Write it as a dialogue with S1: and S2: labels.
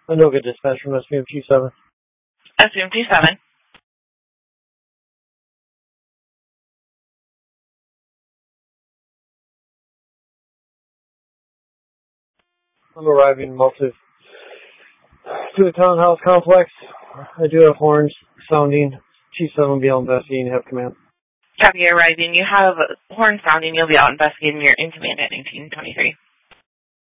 S1: Anoka dispatch from SVM 27.
S2: SVM 27.
S1: I'm arriving Motive to the townhouse complex. I do have horns sounding. T7 will be out investigating. Have command.
S2: Copy, arriving. You have horn sounding. You'll be out investigating. You're in command at 1923.